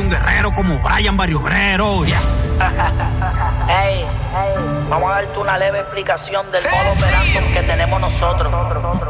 un guerrero como Brian Barrio Obrero. Yeah. Vamos a darte una leve explicación del modo operando que tenemos nosotros.